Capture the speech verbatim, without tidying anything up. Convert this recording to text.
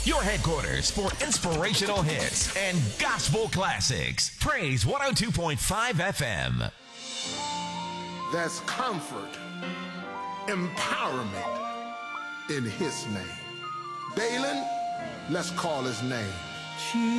Your headquarters for inspirational hits and gospel classics. Praise one oh two point five F M. There's comfort, empowerment in his name. Dalen, let's call his name.